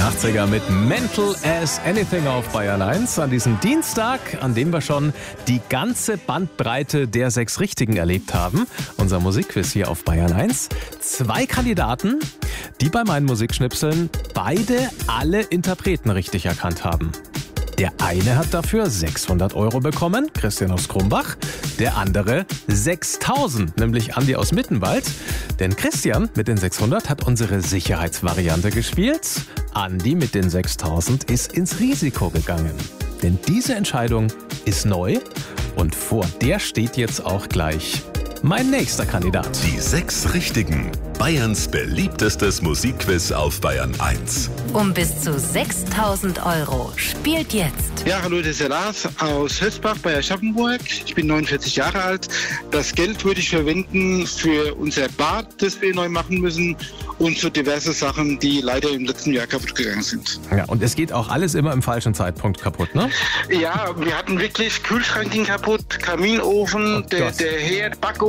80er mit Mental as Anything auf Bayern 1 an diesem Dienstag, an dem wir schon die ganze Bandbreite der 6 Richtigen erlebt haben. Unser Musikquiz hier auf Bayern 1. 2 Kandidaten, die bei meinen Musikschnipseln beide alle Interpreten richtig erkannt haben. Der eine hat dafür 600 € bekommen, Christian aus Krumbach. Der andere 6.000, nämlich Andi aus Mittenwald. Denn Christian mit den 600 hat unsere Sicherheitsvariante gespielt. Andi mit den 6.000 ist ins Risiko gegangen. Denn diese Entscheidung ist neu und vor der steht jetzt auch gleich mein nächster Kandidat. Die 6 Richtigen. Bayerns beliebtestes Musikquiz auf Bayern 1. Um bis zu 6.000 € spielt jetzt. Ja, hallo, das ist der Lars aus Hösbach bei Aschaffenburg. Ich bin 49 Jahre alt. Das Geld würde ich verwenden für unser Bad, das wir neu machen müssen und für diverse Sachen, die leider im letzten Jahr kaputt gegangen sind. Ja, und es geht auch alles immer im falschen Zeitpunkt kaputt, ne? Ja, wir hatten wirklich Kühlschrank ging kaputt, Kaminofen, der Herd, Backofen.